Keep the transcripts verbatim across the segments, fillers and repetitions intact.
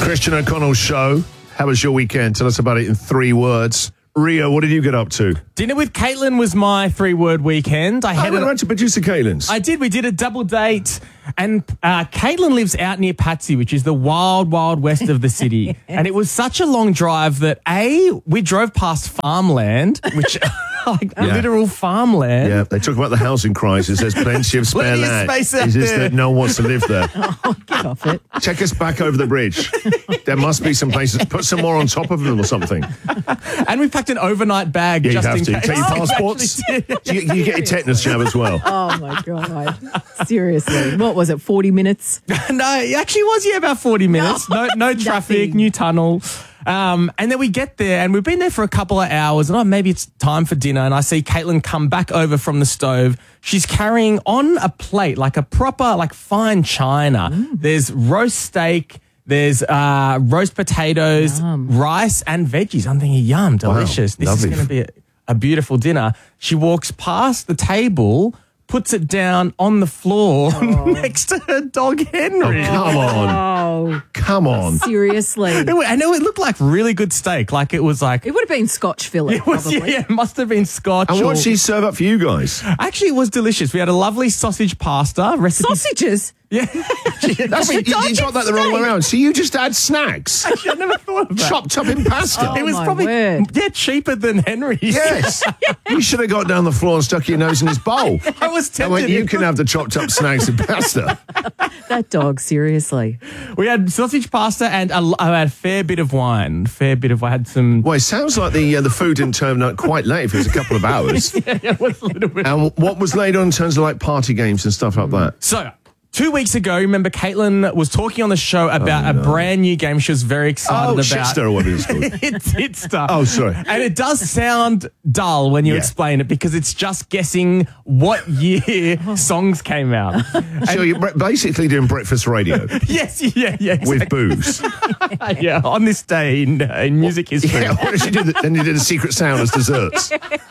Christian O'Connell Show. How was your weekend? Tell us about it in three words. Rio, what did you get up to? Dinner with Caitlin was my three-word weekend. I I had went a, around to producer Caitlin's. I did. We did a double date, and uh, Caitlin lives out near Patsy, which is the wild, wild west of the city. And it was such a long drive that A, we drove past farmland, which like Yeah. literal farmland. Yeah, they talk about the housing crisis. There's plenty of spare Plenty of land. space out It's just there. that no one wants to live there. Get off it. Check us back over the bridge. There must be some places. Put some more on top of them or something. And we packed an overnight bag Yeah, you just have in to. case. Take your Oh, we passports. actually did. You, you get your tetanus jab as well. Oh, my God. Seriously. What was it, forty minutes? No, it actually was, yeah, about forty minutes. No, no traffic, Nothing. new tunnel. Um, and then we get there and we've been there for a couple of hours and oh, maybe it's time for dinner. And I see Caitlin come back over from the stove. She's carrying on a plate, like a proper, like fine china. Mm. There's roast steak. There's uh, roast potatoes, Yum. rice and veggies. I'm thinking, yum, delicious. This lovely. is going to be a, a beautiful dinner. She walks past the table, puts it down on the floor next to her dog Henry. Oh, come on. Oh, Come on. seriously. It wa- I know it looked like really good steak. Like it was like It would have been Scotch fillet, it was. probably. Yeah, it must have been Scotch. And or- what did she serve up for you guys? Actually, it was delicious. We had a lovely sausage pasta recipe. Sausages? Yeah, That's you, you got that the wrong way around. So you just add snacks, I never thought of that. chopped up in pasta. Oh, It was my probably word. yeah cheaper than Henry's. Yes. You should have got down the floor and stuck your nose in his bowl. I was And tempted. went, you can have the chopped up snacks and pasta. That dog, seriously. We had sausage pasta and a, I had a fair bit of wine. Fair bit of. I had some. Well, it sounds like the uh, the food didn't turn up quite late. If it was a couple of hours. It was a little bit. And what was laid on in terms of like party games and stuff like that? So, two weeks ago, remember Caitlin was talking on the show about a brand new game she was very excited Oh, about. Shitster or whatever it's called. it's it's stuff. Oh, sorry. And it does sound dull when you Yeah. explain it because it's just guessing what year songs came out. So you're bre- basically doing breakfast radio yes, yeah, yeah, with exactly. booze. yeah. On this day in, uh, in music history, Yeah, what did she do? Then you did a secret sound as desserts.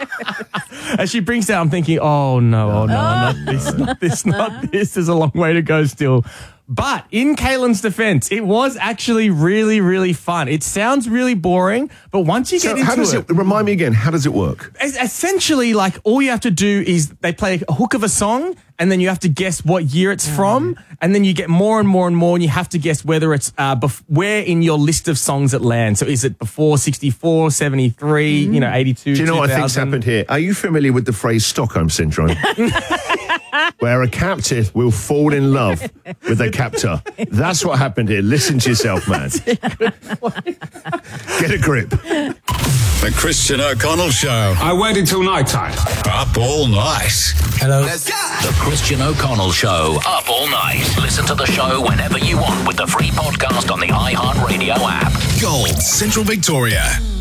as she brings down, I'm thinking, oh no, oh no, not this, not this, not this. There's a long way to go still. But in Caitlin's defense, it was actually really, really fun. It sounds really boring, but once you So get into how does it, remind me again, how does it work? Es- essentially, like, all you have to do is they play a hook of a song, and then you have to guess what year it's from, and then you get more and more and more, and you have to guess whether it's uh, bef- where in your list of songs it lands. So is it before sixty-four, seventy-three, you know, eighty-two, Do you know what I think's two thousand? happened here? Are you familiar with the phrase Stockholm Syndrome? Where a captive will fall in love with a captor. That's what happened here. Listen to yourself, man. Get a grip. The Christian O'Connell Show. I waited till night time. Up all night. Hello. The Christian O'Connell Show. Up all night. Listen to the show whenever you want with the free podcast on the iHeartRadio app. Gold, Central Victoria.